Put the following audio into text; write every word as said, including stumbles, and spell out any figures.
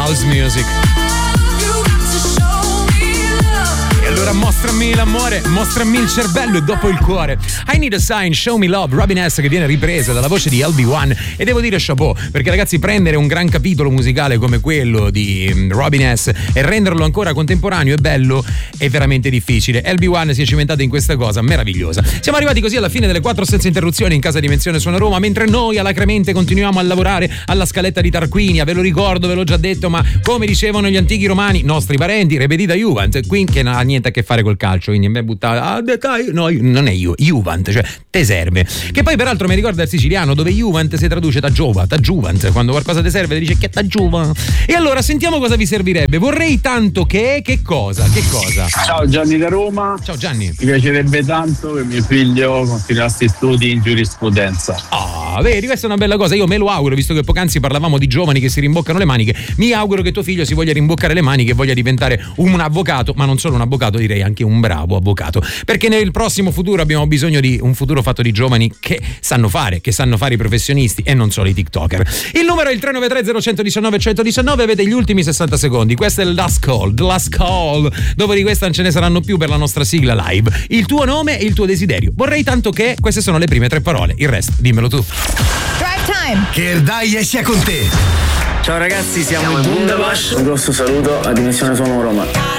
house music. Allora mostrami l'amore, mostrami il cervello e dopo il cuore. I Need a Sign, Show Me Love, Robin S, che viene ripresa dalla voce di L B one. E devo dire chapeau, perché ragazzi, prendere un gran capitolo musicale come quello di Robin S e renderlo ancora contemporaneo e bello è veramente difficile. L B one si è cimentato in questa cosa meravigliosa. Siamo arrivati così alla fine delle quattro senza interruzioni in casa Dimensione Suona Roma, mentre noi alacremente continuiamo a lavorare alla scaletta di Tarquinia. Ve lo ricordo, ve l'ho già detto, ma come dicevano gli antichi romani, nostri parenti, repetita Juvent, qui che non ha niente a che fare col calcio, quindi mi è buttato, ah, dai, no, non è io, Juvent, cioè te serve, che poi peraltro mi ricorda il siciliano, dove Juvent si traduce da giova, da Juvent, quando qualcosa ti serve ti dice che ta giova. E allora sentiamo cosa vi servirebbe. Vorrei tanto che che cosa che cosa Ciao Gianni da Roma. Ciao Gianni. Mi piacerebbe tanto che mio figlio continuasse i studi in giurisprudenza. Ah, vedi, questa è una bella cosa, io me lo auguro, visto che poc'anzi parlavamo di giovani che si rimboccano le maniche. Mi auguro che tuo figlio si voglia rimboccare le maniche e voglia diventare un avvocato, ma non solo un avvocato, direi anche un bravo avvocato, perché nel prossimo futuro abbiamo bisogno di un futuro fatto di giovani che sanno fare, che sanno fare i professionisti e non solo i TikToker. Il numero è il tre nove tre zero uno uno nove uno uno nove, avete gli ultimi sessanta secondi. Questo è il last call, the last call. Dopo di questa non ce ne saranno più per la nostra sigla live. Il tuo nome e il tuo desiderio. Vorrei tanto che, queste sono le prime tre parole, il resto dimmelo tu. Drive time. Che Erdaie sia con te. Ciao ragazzi, siamo, siamo in Bundabash. Un grosso saluto a Dimensione Suona Roma.